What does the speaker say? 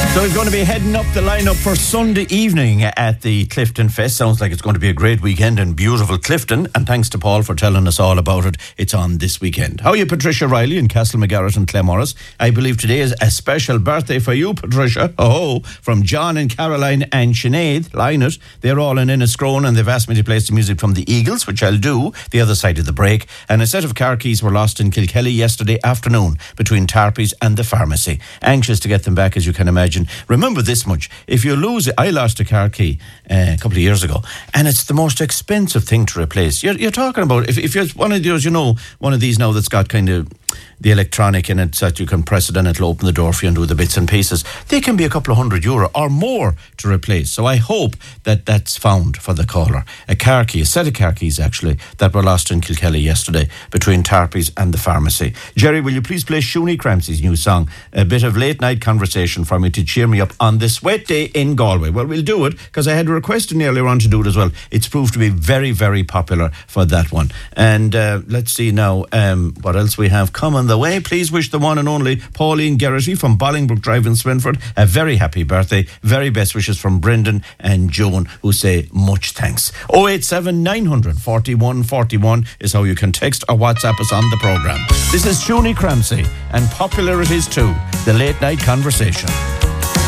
So he's going to be heading up the lineup for Sunday evening at the Clifton Fest. Sounds like it's going to be a great weekend in beautiful Clifton. And thanks to Paul for telling us all about it. It's on this weekend. How are you, Patricia Riley in Castle McGarrett and Clemorris? I believe today is a special birthday for you, Patricia. Oh, from John and Caroline and Sinead Lynott. They're all in Inniscrone and they've asked me to play some music from the Eagles, which I'll do the other side of the break. And a set of car keys were lost in Kilkelly yesterday afternoon between Tarpies and the pharmacy. Anxious to get them back, as you can imagine. Remember this much, if you lose it, I lost a car key a couple of years ago, and it's the most expensive thing to replace. You're talking about, if you're one of those, one of these now that's got kind of the electronic in it, so that you can press it and it'll open the door for you and do the bits and pieces. They can be a couple of €100 or more to replace. So I hope that that's found for the caller. A car key, a set of car keys actually, that were lost in Kilkelly yesterday between Tarpies and the pharmacy. Jerry, will you please play Shuni Crampsey's new song, a bit of late night conversation for me to cheer me up on this wet day in Galway? Well, we'll do it because I had a request earlier on to do it as well. It's proved to be very, very popular for that one. And let's see now what else we have coming the way. Please wish the one and only Pauline Geraghty from Bolingbroke Drive in Swinford a very happy birthday. Very best wishes from Brendan and Joan, who say much thanks. 087 900 41 41 is how you can text or WhatsApp us on the programme. This is Shuni Crampsey, and popular it is too, the late night conversation.